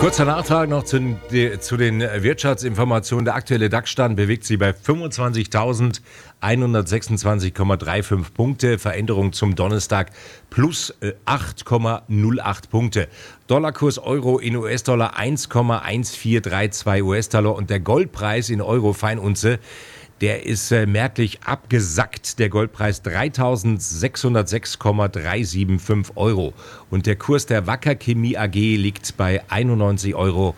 Kurzer Nachtrag noch zu den Wirtschaftsinformationen. Der aktuelle DAX-Stand bewegt sich bei 25.126,35 Punkte. Veränderung zum Donnerstag plus 8,08 Punkte. Dollarkurs Euro in US-Dollar 1,1432 US-Dollar und der Goldpreis in Euro Feinunze, der ist merklich abgesackt. Der Goldpreis 3.606,375 Euro. Und der Kurs der Wacker Chemie AG liegt bei 91,70 Euro.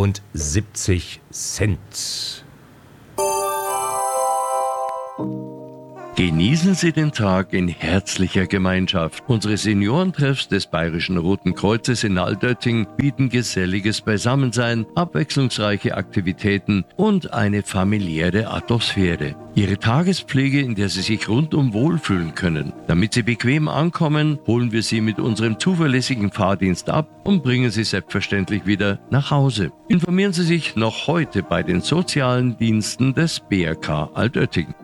Genießen Sie den Tag in herzlicher Gemeinschaft. Unsere Seniorentreffs des Bayerischen Roten Kreuzes in Altötting bieten geselliges Beisammensein, abwechslungsreiche Aktivitäten und eine familiäre Atmosphäre. Ihre Tagespflege, in der Sie sich rundum wohlfühlen können. Damit Sie bequem ankommen, holen wir Sie mit unserem zuverlässigen Fahrdienst ab und bringen Sie selbstverständlich wieder nach Hause. Informieren Sie sich noch heute bei den sozialen Diensten des BRK Altötting.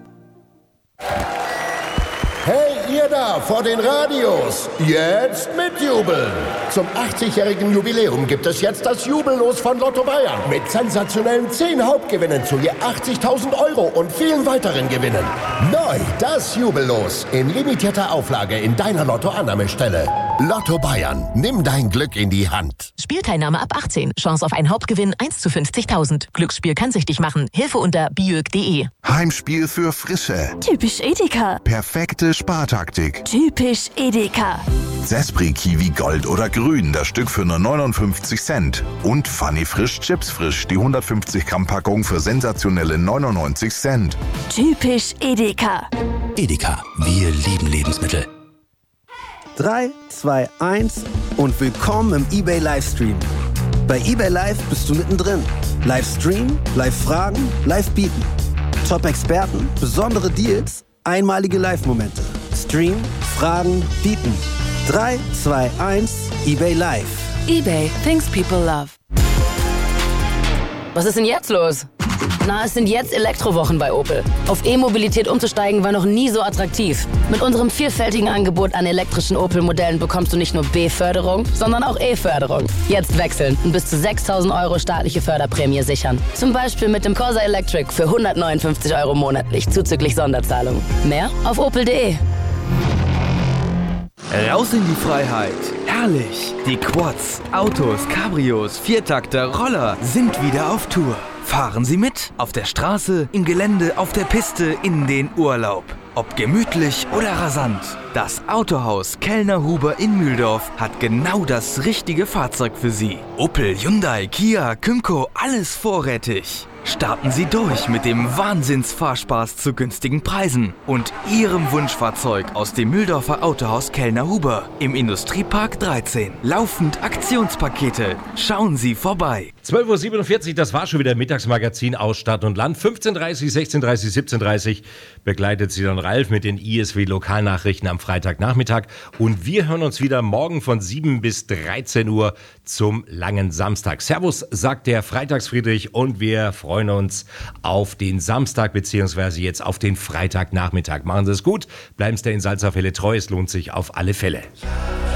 Hey, ihr da vor den Radios, jetzt mitjubeln! Zum 80-jährigen Jubiläum gibt es jetzt das Jubellos von Lotto Bayern mit sensationellen 10 Hauptgewinnen zu je 80.000 Euro und vielen weiteren Gewinnen. Neu das Jubellos in limitierter Auflage in deiner Lottoannahmestelle. Lotto Bayern, nimm dein Glück in die Hand. Spielteilnahme ab 18. Chance auf einen Hauptgewinn 1 zu 50.000. Glücksspiel kann süchtig machen. Hilfe unter biög.de. Heimspiel für Frische. Typisch Edeka. Perfekte Spartaktik. Typisch Edeka. Sespri Kiwi Gold oder Grün, das Stück für nur 59 Cent. Und Funny Frisch Chips Frisch, die 150 Gramm Packung für sensationelle 99 Cent. Typisch Edeka. Edeka, wir lieben Lebensmittel. 3, 2, 1 und willkommen im eBay Livestream. Bei eBay Live bist du mittendrin. Livestream, Live-Fragen, Live-Bieten. Top-Experten, besondere Deals, einmalige Live-Momente. Stream, Fragen, Bieten. 3, 2, 1, eBay Live. eBay, things people love. Was ist denn jetzt los? Na, es sind jetzt Elektrowochen bei Opel. Auf E-Mobilität umzusteigen war noch nie so attraktiv. Mit unserem vielfältigen Angebot an elektrischen Opel-Modellen bekommst du nicht nur B-Förderung, sondern auch E-Förderung. Jetzt wechseln und bis zu 6.000 Euro staatliche Förderprämie sichern. Zum Beispiel mit dem Corsa Electric für 159 Euro monatlich zuzüglich Sonderzahlung. Mehr auf opel.de. Raus in die Freiheit. Herrlich. Die Quads, Autos, Cabrios, Viertakter, Roller sind wieder auf Tour. Fahren Sie mit. Auf der Straße, im Gelände, auf der Piste, in den Urlaub. Ob gemütlich oder rasant. Das Autohaus Kellner-Huber in Mühldorf hat genau das richtige Fahrzeug für Sie. Opel, Hyundai, Kia, Kymco, alles vorrätig. Starten Sie durch mit dem Wahnsinnsfahrspaß zu günstigen Preisen und Ihrem Wunschfahrzeug aus dem Mühldorfer Autohaus Kellner-Huber im Industriepark 13. Laufend Aktionspakete. Schauen Sie vorbei. 12.47 Uhr, das war schon wieder Mittagsmagazin aus Stadt und Land. 15.30 16.30 17.30 begleitet Sie dann Ralf mit den ISW-Lokalnachrichten am Freitagnachmittag. Und wir hören uns wieder morgen von 7 bis 13 Uhr zum langen Samstag. Servus, sagt der Freitagsfriedrich, und wir freuen uns auf den Samstag beziehungsweise jetzt auf den Freitagnachmittag. Machen Sie es gut, bleiben Sie der in Salzerfälle treu, es lohnt sich auf alle Fälle.